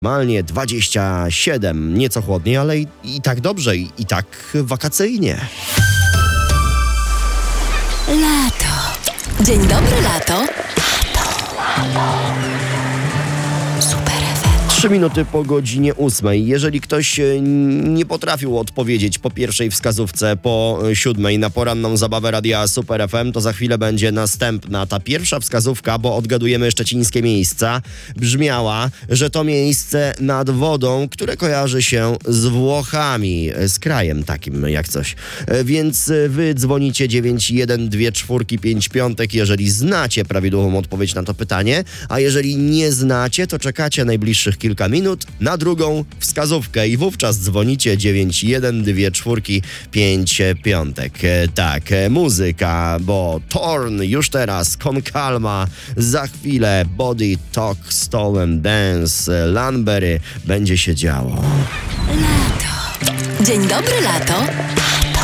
Normalnie 27, nieco chłodniej, ale i tak dobrze, i tak wakacyjnie. Lato. Dzień dobry, lato. Super FM. 3 minuty po godzinie 8. Jeżeli ktoś nie potrafił odpowiedzieć po pierwszej wskazówce, po 7 na poranną zabawę Radia Super FM, to za chwilę będzie następna. Ta pierwsza wskazówka, bo odgadujemy szczecińskie miejsca, brzmiała, że to miejsce nad wodą, które kojarzy się z Włochami, z krajem takim jak coś. Więc wy dzwonicie 9124555, jeżeli znacie prawidłową odpowiedź na to pytanie, a jeżeli nie znacie, to czekacie najbliższych kilka minut na drugą wskazówkę i wówczas dzwonicie 9124555. Tak, muzyka, bo Torn już teraz, Con Calma, za chwilę Body Talk, Stolen Dance, Lanberry, będzie się działo. Lato. Dzień dobry, lato.